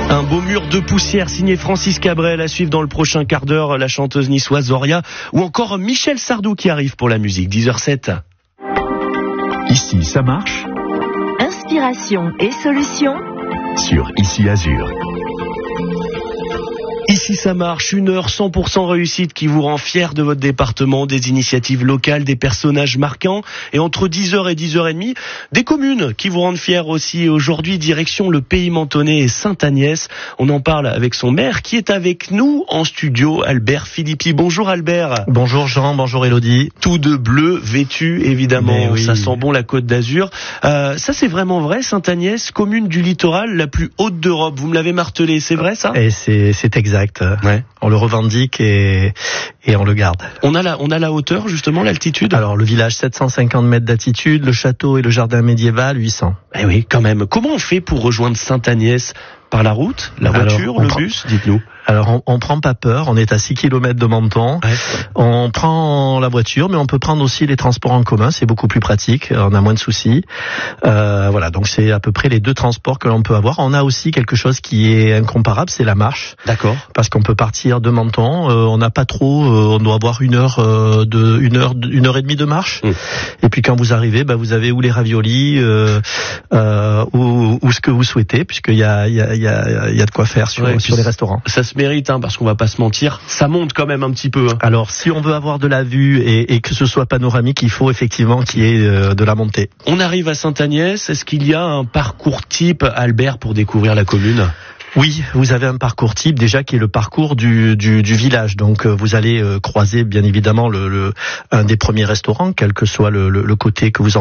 Un beau mur de poussière signé Francis Cabrel, à suivre dans le prochain quart d'heure la chanteuse niçoise Zoria ou encore Michel Sardou qui arrive pour la musique. 10h07. Ici, ça marche. Inspiration et solutions Sur Ici Azur. Ici ça marche, 1 heure 100% réussite qui vous rend fier de votre département, des initiatives locales, des personnages marquants et entre 10h et 10h30, des communes qui vous rendent fiers aussi. Aujourd'hui, direction le Pays Mentonnais et Sainte-Agnès. On en parle avec son maire qui est avec nous en studio, Albert Philippi. Bonjour Albert. Bonjour Jean, bonjour Elodie. Tout de bleu, vêtu évidemment, oui. Ça sent bon la Côte d'Azur. Ça c'est vraiment vrai, Sainte-Agnès, commune du littoral la plus haute d'Europe. Vous me l'avez martelé, c'est vrai ça ? Et c'est exact. Ouais. On le revendique et on le garde. On a la hauteur justement, l'altitude. Alors le village 750 mètres d'altitude, le château et le jardin médiéval 800. Eh oui, quand même. Comment on fait pour rejoindre Sainte-Agnès ? Par la route, la voiture, le bus, dites-nous. Alors on prend pas peur, on est à 6 km de Menton. Ouais. On prend la voiture, mais on peut prendre aussi les transports en commun, c'est beaucoup plus pratique, on a moins de soucis. Voilà, donc c'est à peu près les 2 transports que l'on peut avoir. On a aussi quelque chose qui est incomparable, c'est la marche. D'accord. Parce qu'on peut partir de Menton, on n'a pas trop, on doit avoir 1 heure et demie de marche. Et puis quand vous arrivez, vous avez ou les raviolis ou ce que vous souhaitez, puisqu'il y a de quoi faire sur les restaurants. Ça se mérite, parce qu'on va pas se mentir, ça monte quand même un petit peu. Alors, si on veut avoir de la vue et que ce soit panoramique, il faut effectivement qu'il y ait de la montée. On arrive à Sainte-Agnès. Est-ce qu'il y a un parcours type, Albert, pour découvrir la commune ? Oui, vous avez un parcours type déjà qui est le parcours du village. Donc vous allez croiser bien évidemment un des premiers restaurants, quel que soit le côté que vous en